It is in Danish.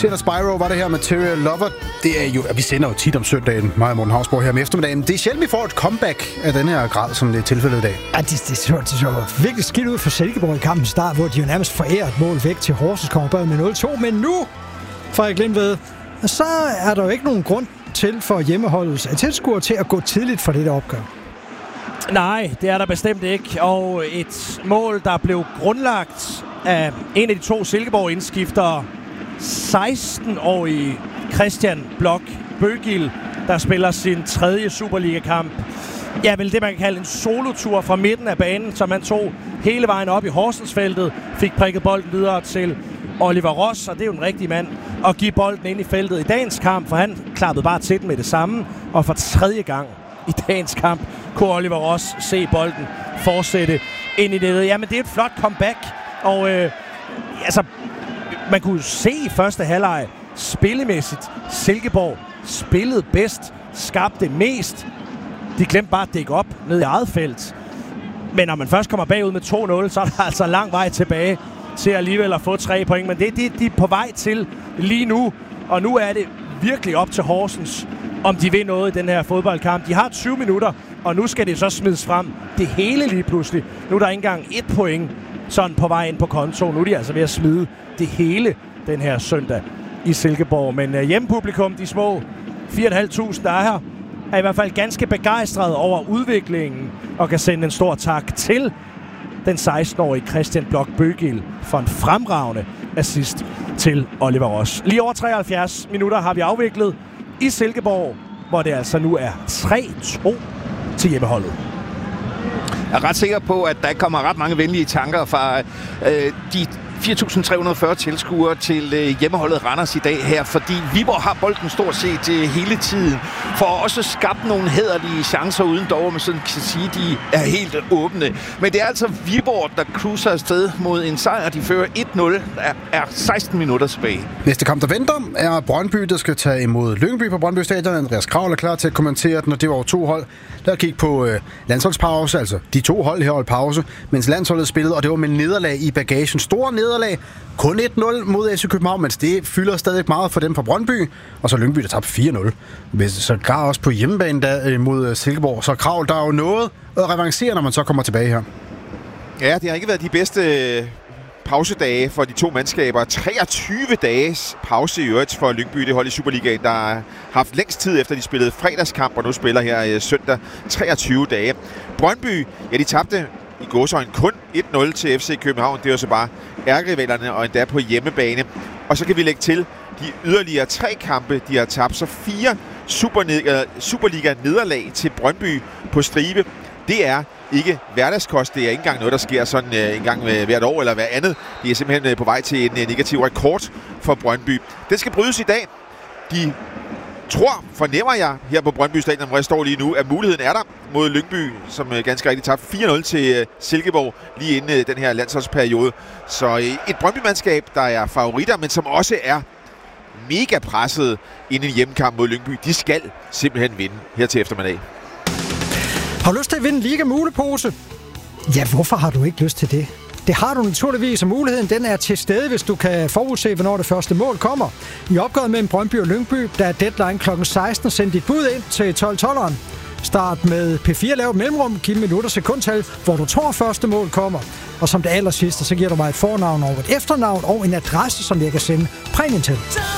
Sender Spyro var det her, Material Lover. Det er jo, vi sender jo tit om søndagen, mig og Morten Havsborg her om eftermiddagen. Det er sjældent, vi får et comeback af den her grad, som det er tilfældet i dag. Ja, det så virkelig skidt ud for Silkeborg i kampens start, hvor de jo nærmest forærer et mål væk til Horsens, kommer bag med 0-2. Men nu, Frederik Lindved, så er der jo ikke nogen grund til for hjemmeholdets tilskuere til at gå tidligt for det der opgør. Nej, det er der bestemt ikke. Og et mål, der blev grundlagt af en af de to Silkeborg-indskiftere, 16-årige Christian Blok Bøgild, der spiller sin 3. Superliga-kamp. Ja, vel det, man kan kalde en solotur fra midten af banen, som han tog hele vejen op i Horsensfeltet, fik prikket bolden videre til Oliver Ross, og det er jo en rigtig mand, at give bolden ind i feltet i dagens kamp, for han klappede bare til den med det samme, og for 3. gang i dagens kamp kunne Oliver Ross se bolden fortsætte ind i nettet. Jamen, det er et flot comeback, og man kunne se i første halvleg spillemæssigt, Silkeborg spillede bedst, skabte mest. De glemte bare at dække op ned i eget felt. Men når man først kommer bagud med 2-0, så er der altså lang vej tilbage til alligevel at få 3 point. Men det er de er på vej til lige nu, og nu er det virkelig op til Horsens, om de vil noget i den her fodboldkamp. De har 20 minutter, og nu skal det så smides frem. Det hele lige pludselig. Nu er der ikke engang 1 point sådan på vej ind på konto. Nu er de altså ved at smide det hele den her søndag i Silkeborg. Men hjemmepublikum, de små 4.500, der er her, er i hvert fald ganske begejstret over udviklingen og kan sende en stor tak til den 16-årige Christian Blok Bøgild for en fremragende assist til Oliver Ross. Lige over 73 minutter har vi afviklet i Silkeborg, hvor det altså nu er 3-2 til hjemmeholdet. Jeg er ret sikker på, at der kommer ret mange venlige tanker fra de 4.340 tilskuere til hjemmeholdet Randers i dag her, fordi Viborg har bolden stort set hele tiden, for også skabt nogle hæderlige chancer uden dog, man sådan kan sige, de er helt åbne. Men det er altså Viborg, der cruiser afsted mod en sejr. De fører 1-0. Der er 16 minutter tilbage. Næste kamp, der venter, er Brøndby, der skal tage imod Lyngby på Brøndby Stadion. Andreas Kravl er klar til at kommentere den, og det var jo 2 hold, der gik på landsholdspause, altså de 2 hold her holdt pause, mens landsholdet spillede, og det var med nederlag i bagagen. Store nederlag. Kun 1-0 mod FC København, mens det fylder stadig meget for dem fra Brøndby. Og så Lyngby, der tabte 4-0. Så gar også på hjemmebane der mod Silkeborg. Så Kravl, der er jo noget at revancere, når man så kommer tilbage her. Ja, det har ikke været de bedste pausedage for de 2 mandskaber. 23 dages pause i øvrigt for Lyngby, det hold i Superligaen, der har haft længst tid efter, de spillede fredagskamp, og nu spiller her søndag 23 dage. Brøndby, ja, de tabte i gåseøjne kun 1-0 til FC København. Det er jo så bare ærgerivalerne, og endda på hjemmebane. Og så kan vi lægge til de yderligere 3 kampe, de har tabt. Så 4 Superliga-nederlag til Brøndby på stribe. Det er ikke hverdagskost. Det er ikke engang noget, der sker sådan en gang hvert år eller hver andet. De er simpelthen på vej til en negativ rekord for Brøndby. Den skal brydes i dag. De fornemmer jeg her på Brøndby Stadion, hvor jeg står lige nu, at muligheden er der mod Lyngby, som ganske rigtigt tabte 4-0 til Silkeborg lige inden den her landsholdsperiode. Så et Brøndby-mandskab, der er favoritter, men som også er mega presset inden en hjemmekamp mod Lyngby. De skal simpelthen vinde her til eftermiddag. Har du lyst til at vinde en Liga-mulepose? Ja, hvorfor har du ikke lyst til det? Det har du naturligvis, og muligheden den er til stede, hvis du kan forudse, hvornår det første mål kommer. I opgøret mellem Brøndby og Lyngby, der er deadline kl. 16, send dit bud ind til 12-12'eren. Start med P4 lavt mellemrum, giv minutter sekundtal, hvor du tror første mål kommer. Og som det aller sidste, så giver du mig et fornavn og et efternavn og en adresse, som jeg kan sende præmien til.